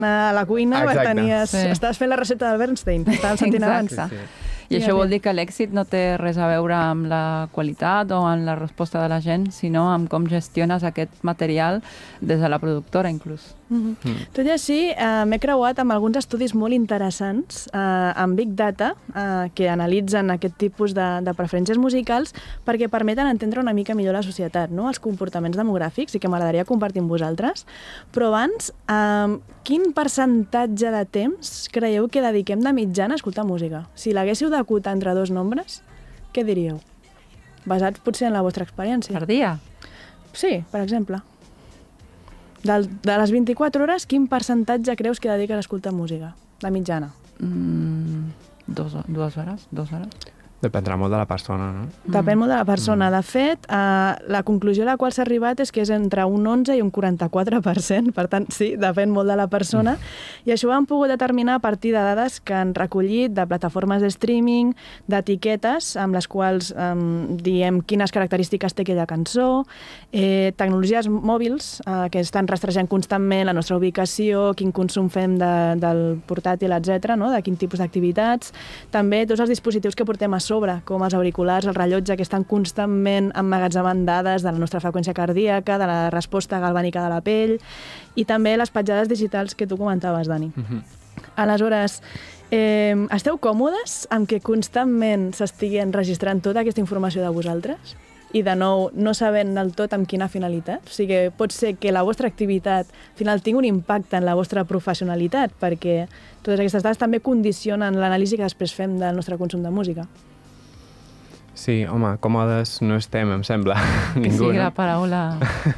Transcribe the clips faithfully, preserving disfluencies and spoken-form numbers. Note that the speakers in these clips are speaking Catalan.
a la cuina, Exacte. tenies, Sí. estaves fent la recepta del Bernstein, estàvem sentint abans. Exacte. Sí, sí. I això vol dir que l'èxit no té res a veure amb la qualitat o amb la resposta de la gent, sinó amb com gestiones aquest material des de la productora, inclús. Mm -hmm. Tot i així, eh, m'he creuat amb alguns estudis molt interessants eh, amb Big Data eh, que analitzen aquest tipus de, de preferències musicals perquè permeten entendre una mica millor la societat, no? Els comportaments demogràfics, i que m'agradaria compartir amb vosaltres. Però abans, eh, quin percentatge de temps creieu que dediquem de mitjana a escoltar música? Si l'haguéssiu d'acotar entre dos nombres, què diríeu? Basats potser en la vostra experiència. Per dia? Sí, per exemple. De, de les vint-i-quatre hores, quin percentatge creus que dediques a escoltar música? De mitjana. Mm, dos, dues hores? Dues hores? Dependrà molt de la persona, no? Depèn molt de la persona. De fet, eh, la conclusió a la qual s'ha arribat és que és entre un onze i un quaranta-quatre per cent. Per tant, sí, depèn molt de la persona. I això ho hem pogut determinar a partir de dades que han recollit de plataformes de streaming, d'etiquetes amb les quals eh, diem quines característiques té aquella cançó, eh, tecnologies mòbils eh, que estan rastrejant constantment la nostra ubicació, quin consum fem de, del portàtil, etcètera, no? De quin tipus d'activitats. També tots els dispositius que portem a sobre, com els auriculars, el rellotge, que estan constantment emmagatzemant dades de la nostra freqüència cardíaca, de la resposta galvànica de la pell, i també les petjades digitals que tu comentaves, Dani. Mhm. Aleshores, eh, esteu còmodes amb que constantment s'estigui enregistrant tota aquesta informació de vosaltres? I, de nou, no sabent del tot amb quina finalitat? O sigui, pot ser que la vostra activitat al final tingui un impacte en la vostra professionalitat, perquè totes aquestes dades també condicionen l'anàlisi que després fem del nostre consum de música. Sí, home, còmodes no estem, em sembla. Que Ningú, sigui no? la paraula...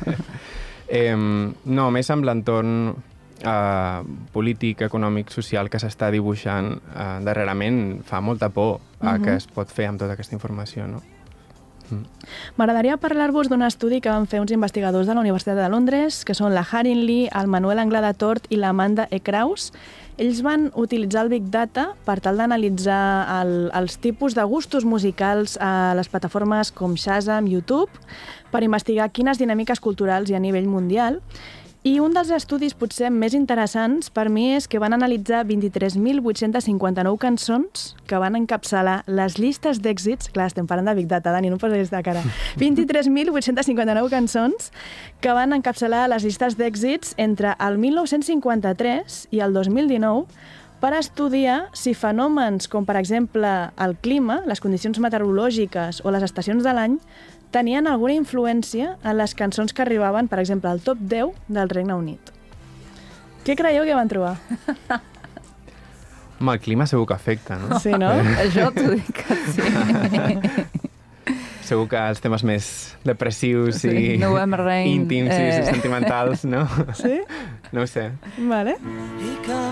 eh, no, més amb l'entorn eh, polític, econòmic, social que s'està dibuixant eh, darrerament fa molta por a Mhm. què es pot fer amb tota aquesta informació, no? M'agradaria parlar-vos d'un estudi que van fer uns investigadors de la Universitat de Londres, que són la Harin Lee, el Manuel Anglada Tort i l'Amanda E. Kraus. Ells van utilitzar el Big Data per tal d'analitzar el, els tipus de gustos musicals a les plataformes com Shazam, YouTube, per investigar quines dinàmiques culturals hi ha a nivell mundial. I un dels estudis potser més interessants per mi és que van analitzar vint-i-tres mil vuit-cents cinquanta-nou cançons que van encapçalar les llistes d'èxits. Clar, estem parlant de Big Data, Dani, no em posis de cara. vint-i-tres mil vuit-cents cinquanta-nou cançons que van encapçalar les llistes d'èxits entre el mil nou-cents cinquanta-tres i el dos mil dinou per estudiar si fenòmens com, per exemple, el clima, les condicions meteorològiques o les estacions de l'any tenien alguna influència en les cançons que arribaven, per exemple, al top deu del Regne Unit. Què creieu que van trobar? Home, el clima segur que afecta, no? Sí, no? Jo t'ho dic que sí. Segur que els temes més depressius Sí, i November Rain, íntims eh. i sentimentals, no? Sí? No ho sé. Vale.